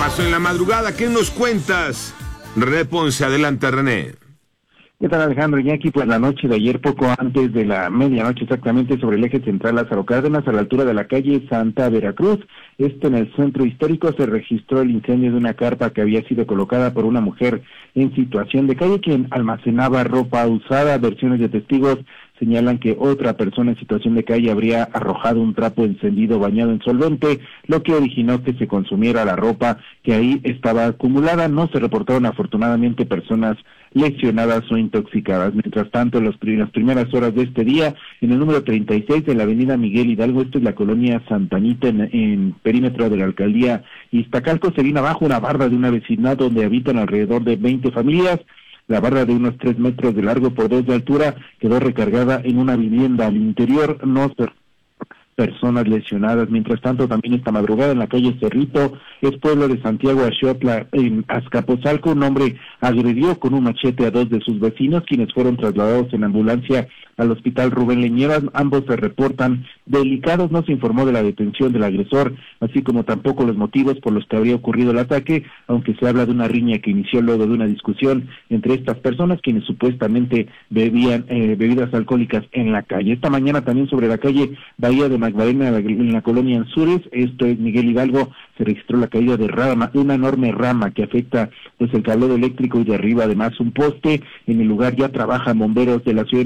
Pasó en la madrugada, ¿qué nos cuentas? René Ponce, adelante, René. ¿Qué tal, Alejandro? Ya aquí pues la noche de ayer, poco antes de la medianoche exactamente, sobre el eje central Lázaro Cárdenas, a la altura de la calle Santa Veracruz, en el centro histórico, se registró el incendio de una carpa que había sido colocada por una mujer en situación de calle, quien almacenaba ropa usada. Versiones de testigos señalan que otra persona en situación de calle habría arrojado un trapo encendido bañado en solvente, lo que originó que se consumiera la ropa que ahí estaba acumulada. No se reportaron afortunadamente personas lesionadas o intoxicadas. Mientras tanto, en las primeras horas de este día, en el número 36 de la avenida Miguel Hidalgo, esto es la colonia Santa Anita, en perímetro de la alcaldía Iztacalco, se vino abajo una barda de una vecindad donde habitan alrededor de 20 familias. La barra, de unos 3 metros de largo por 2 de altura, quedó recargada en una vivienda. Al interior no se personas lesionadas. Mientras tanto, también esta madrugada en la calle Cerrito, es pueblo de Santiago Axotla, en Azcapotzalco, un hombre agredió con un machete a 2 de sus vecinos, quienes fueron trasladados en ambulancia al hospital Rubén Leñeras. Ambos se reportan delicados. No se informó de la detención del agresor, así como tampoco los motivos por los que habría ocurrido el ataque, aunque se habla de una riña que inició luego de una discusión entre estas personas, quienes supuestamente bebían bebidas alcohólicas en la calle. Esta mañana también sobre la calle Bahía de Magdalena, en la colonia Anzures, esto es Miguel Hidalgo, se registró la caída de una enorme rama que afecta pues el cableado eléctrico y derriba además un poste. En el lugar ya trabajan bomberos de la Ciudad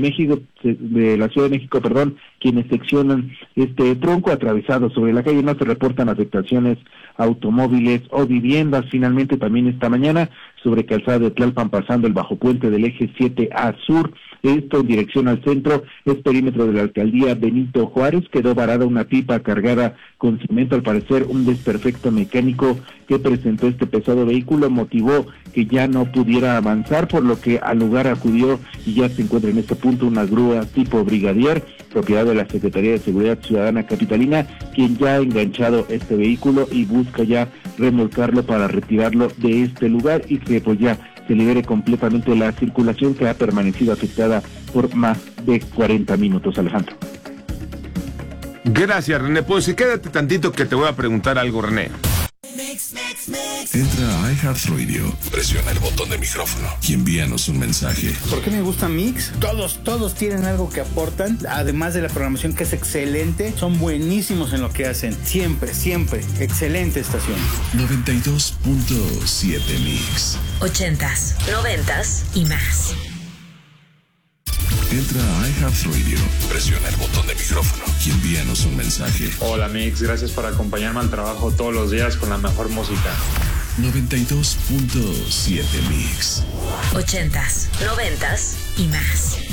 de México, quienes seccionan este tronco atravesado sobre la calle. No se reportan afectaciones a automóviles o viviendas. Finalmente, también esta mañana, sobre Calzada de Tlalpan, pasando el bajo puente del eje 7A Sur, esto en dirección al centro, es perímetro de la alcaldía Benito Juárez, quedó varada una pipa cargada con cemento. Al parecer, un desperfecto mecánico que presentó este pesado vehículo motivó que ya no pudiera avanzar, por lo que al lugar acudió y ya se encuentra en este punto una grúa tipo Brigadier, propiedad de la Secretaría de Seguridad Ciudadana Capitalina, quien ya ha enganchado este vehículo y busca ya remolcarlo para retirarlo de este lugar y que pues ya se libere completamente la circulación, que ha permanecido afectada por más de 40 minutos, Alejandro. Gracias, René Ponce. Quédate tantito que te voy a preguntar algo, René. Entra a iHeartRadio, presiona el botón de micrófono y envíanos un mensaje. ¿Por qué me gusta Mix? Todos tienen algo que aportan, además de la programación que es excelente, son buenísimos en lo que hacen, siempre, excelente estación. 92.7 Mix. 80s, 90s y más. Entra a iHeartRadio, presiona el botón de micrófono y envíanos un mensaje. Hola Mix, gracias por acompañarme al trabajo todos los días con la mejor música. 92.7 Mix. 80s, 90s y más.